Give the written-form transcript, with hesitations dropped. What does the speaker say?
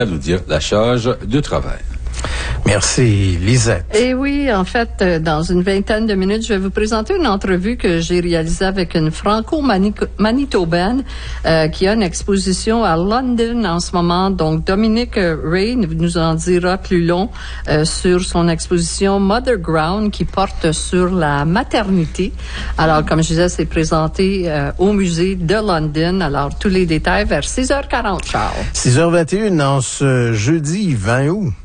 nous dire la charge de travail. Merci, Lisette. Et oui, en fait, dans une vingtaine de minutes, je vais vous présenter une entrevue que j'ai réalisée avec une franco-manitobaine qui a une exposition à London en ce moment. Donc, Dominique Ray nous en dira plus long sur son exposition Mother Ground qui porte sur la maternité. Alors, comme je disais, c'est présenté au musée de London. Alors, tous les détails vers 6h40, Charles. 6h21 en ce jeudi 20 août.